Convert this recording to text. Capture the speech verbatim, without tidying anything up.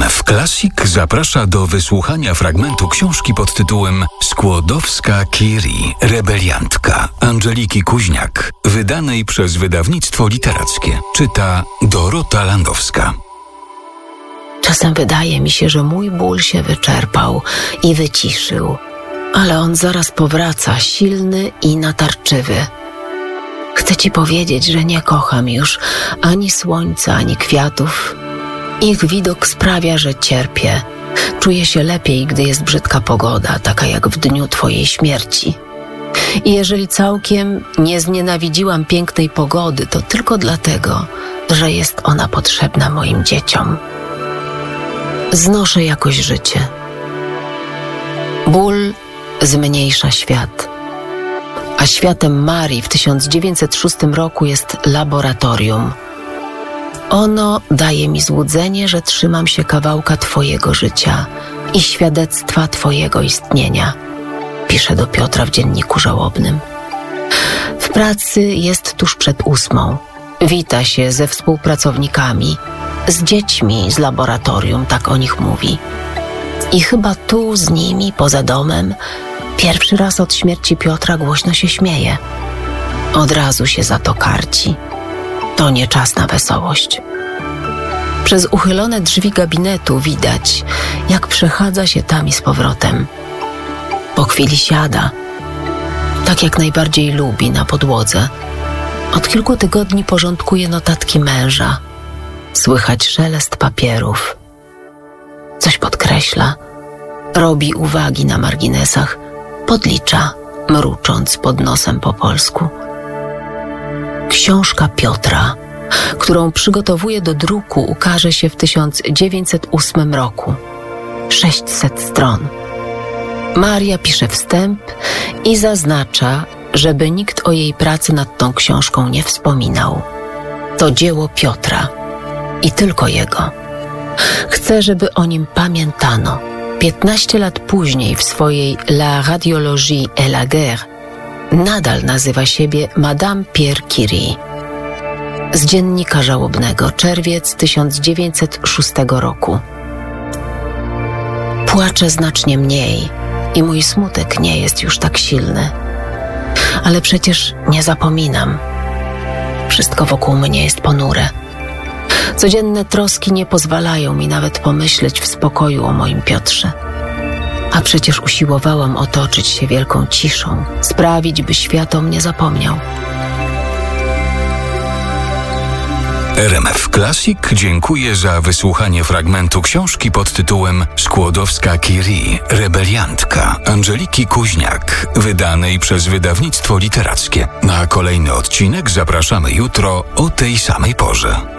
R M F Classic zaprasza do wysłuchania fragmentu książki pod tytułem Skłodowska Curie, rebeliantka Angeliki Kuźniak, wydanej przez wydawnictwo literackie. Czyta Dorota Landowska. Czasem wydaje mi się, że mój ból się wyczerpał i wyciszył, ale on zaraz powraca, silny i natarczywy. Chcę ci powiedzieć, że nie kocham już ani słońca, ani kwiatów. Ich widok sprawia, że cierpię. Czuję się lepiej, gdy jest brzydka pogoda, taka jak w dniu twojej śmierci. I jeżeli całkiem nie znienawidziłam pięknej pogody, to tylko dlatego, że jest ona potrzebna moim dzieciom. Znoszę jakoś życie. Ból zmniejsza świat. A światem Marii w tysiąc dziewięćset szóstym roku jest laboratorium. Ono daje mi złudzenie, że trzymam się kawałka twojego życia i świadectwa twojego istnienia. Pisze do Piotra w dzienniku żałobnym. W pracy jest tuż przed ósmą. Wita się ze współpracownikami, z dziećmi z laboratorium, tak o nich mówi. I chyba tu z nimi, poza domem, pierwszy raz od śmierci Piotra głośno się śmieje. Od razu się za to karci. To nie czas na wesołość. Przez uchylone drzwi gabinetu widać, jak przechadza się tam i z powrotem. Po chwili siada, tak jak najbardziej lubi, na podłodze. Od kilku tygodni porządkuje notatki męża. Słychać szelest papierów. Coś podkreśla, robi uwagi na marginesach, podlicza, mrucząc pod nosem po polsku. Książka Piotra, którą przygotowuje do druku, ukaże się w tysiąc dziewięćset ósmym roku. sześćset stron. Maria pisze wstęp i zaznacza, żeby nikt o jej pracy nad tą książką nie wspominał. To dzieło Piotra i tylko jego. Chce, żeby o nim pamiętano. Piętnaście lat później w swojej La radiologie et la guerre nadal nazywa siebie Madame Pierre Curie. Z dziennika żałobnego, czerwiec tysiąc dziewięćset szóstego roku. Płaczę znacznie mniej i mój smutek nie jest już tak silny. Ale przecież nie zapominam. Wszystko wokół mnie jest ponure. Codzienne troski nie pozwalają mi nawet pomyśleć w spokoju o moim Piotrze. A przecież usiłowałam otoczyć się wielką ciszą, sprawić, by świat o mnie zapomniał. R M F Classic dziękuję za wysłuchanie fragmentu książki pod tytułem Skłodowska Curie, rebeliantka Angeliki Kuźniak, wydanej przez wydawnictwo literackie. Na kolejny odcinek zapraszamy jutro o tej samej porze.